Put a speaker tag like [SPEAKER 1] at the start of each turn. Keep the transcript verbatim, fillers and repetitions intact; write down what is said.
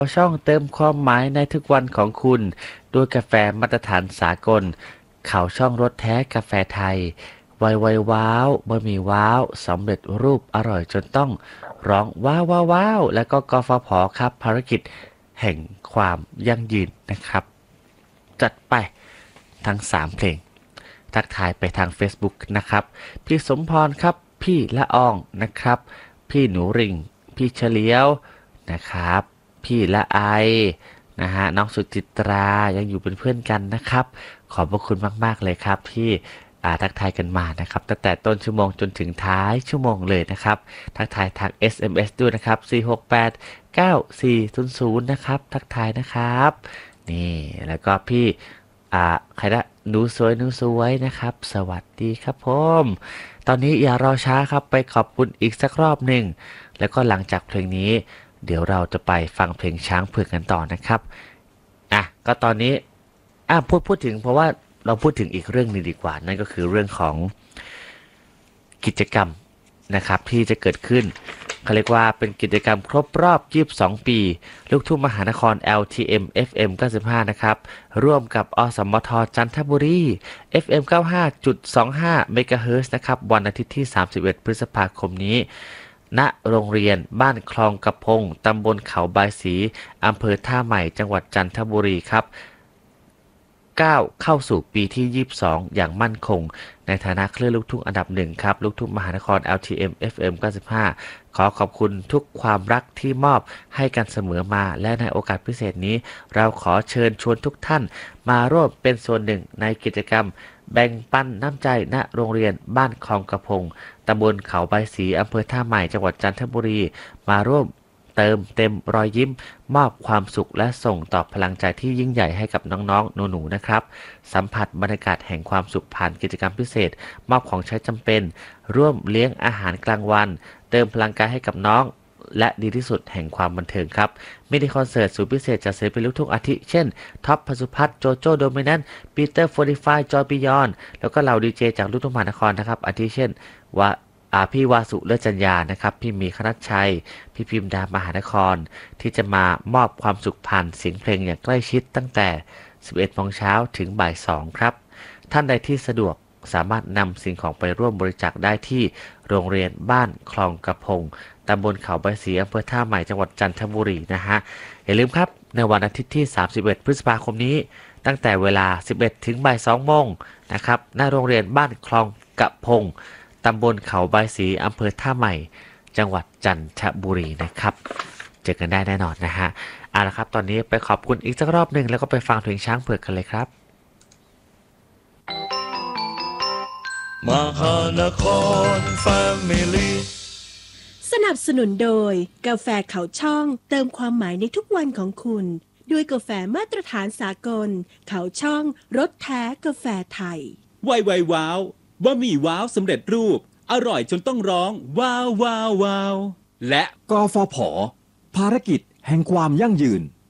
[SPEAKER 1] ช่องเติมความหมายในทุกวันของคุณด้วยกาแฟมาตรฐานสากลเขาช่องรสแท้กาแฟไทยไวไวว้าวบะหมี่ว้าวสำเร็จรูปอร่อยจนต้องร้องว้าวว้าวว้าวแล้วก็กฟผครับภารกิจแห่งความยั่งยืนนะครับจัดไปทั้งสามเพลงทักทายไปทาง Facebook นะครับพี่สมพรครับพี่ละอองนะครับพี่หนูริงพี่เฉลียวนะครับพี่ละไอนะฮะน้องสุจิตรายังอยู่เป็นเพื่อนกันนะครับขอบพระคุณมากๆเลยครับที่อ่าทักทายกันมานะครับตั้งแต่ต้นชั่วโมงจนถึงท้ายชั่วโมงเลยนะครับทักทายทาง เอส เอ็ม เอส ด้วยนะครับสี่หกแปด เก้า สี่ ศูนย์ ศูนย์นะครับทักทายนะครับนี่แล้วก็พี่อ่าใครนะหนูสวยหนูสวยนะครับสวัสดีครับผมตอนนี้อย่ารอช้าครับไปขอบคุณอีกสักรอบหนึ่งแล้วก็หลังจากเพลงนี้เดี๋ยวเราจะไปฟังเพลงช้างเผือกกันต่อนะครับอ่ะก็ตอนนี้อ่ะพูดพูดถึงเพราะว่าเราพูดถึงอีกเรื่องหนึงดีกว่านั่นก็คือเรื่องของกิจกรรมนะครับที่จะเกิดขึ้นเขาเรียกว่าเป็นกิจกรรมครบรอบยี่สิบสองปีลูกทุ่งมหานคร แอล ที เอ็ม เอฟ เอ็ม เก้าสิบห้านะครับร่วมกับอสมทจันทบุรี เอฟ เอ็ม เก้าสิบห้าจุดสองห้า เมกะเฮิรตซ์นะครับวันอาทิตย์ที่สามสิบเอ็ดพฤษภาคมนี้ณโรงเรียนบ้านคลองกระพงตำบลเขาบายศรีอำเภอท่าใหม่จังหวัดจันทบุรีครับก้าวเข้าสู่ปีที่ยี่สิบสองอย่างมั่นคงในฐานะคลื่นลูกทุ่งอันดับหนึ่งครับลูกทุ่งมหานคร แอล ที เอ็ม เอฟ เอ็ม เก้าสิบห้าขอขอบคุณทุกความรักที่มอบให้กันเสมอมาและในโอกาสพิเศษนี้เราขอเชิญชวนทุกท่านมาร่วมเป็นส่วนหนึ่งในกิจกรรมแบ่งปันน้ำใจณโรงเรียนบ้านคลองกระพงตำบลเขาใบศรีอำเภอท่าใหม่จังหวัดจันทบุรีมาร่วมเติมเต็มรอยยิ้มมอบความสุขและส่งต่อพลังใจที่ยิ่งใหญ่ให้กับน้องๆหนูๆนะครับสัมผัสบรรยากาศแห่งความสุขผ่านกิจกรรมพิเศษมอบของใช้จำเป็นร่วมเลี้ยงอาหารกลางวันเติมพลังกายให้กับน้องและดีที่สุดแห่งความบันเทิงครับมินิคอนเสิร์ตสุดพิเศษจากศิลปินลูกทุ่งอาทิเช่นท็อปพสุพัฒน์โจโจ้โดมิแนนต์ปีเตอร์โฟร์ตี้ไฟว์จอยปิยอนแล้วก็เหล่าดีเจจากลูกทุ่งมหานครนะครับอาทิเช่นว่าอาพี่วาสุเลิศจัญญานะครับพี่มีคณัชชัยพี่พิมดามหานครที่จะมามอบความสุขผ่านเสียงเพลงอย่างใกล้ชิดตั้งแต่สิบเอ็ดโมงเช้าถึงบ่ายสองครับท่านใดที่สะดวกสามารถนำสิ่งของไปร่วมบริจาคได้ที่โรงเรียนบ้านคลองกระพงตำบลเขาใบศรีอำเภอท่าใหม่จังหวัดจันทบุรีนะฮะอย่าลืมครับในวันอาทิตย์ที่สามสิบเอ็ดพฤษภาคมนี้ตั้งแต่เวลาสิบเอ็ดถึงบ่ายสองโมงนะครับณโรงเรียนบ้านคลองกระพงตำบลเขาใบศรีอำเภอท่าใหม่จังหวัดจันทบุรีนะครับเจอกันได้แน่นอนนะฮะเอาละครับตอนนี้ไปขอบคุณอีกสักรอบหนึ่งแล้วก็ไปฟังเพลงช้างเผือกกันเลยครับ
[SPEAKER 2] มหานครแฟมิลี่
[SPEAKER 3] สนับสนุนโดยกาแฟเขาช่องเติมความหมายในทุกวันของคุณด้วยกาแฟมาตรฐานสากลเขาช่องรสแท้กาแฟไทย
[SPEAKER 4] ไวไวว้าวบะหมี่ว้าวสำเร็จรูปอร่อยจนต้องร้องว้าวว้าวว้าวและ
[SPEAKER 5] กฟผภารกิจแห่งความยั่งยืน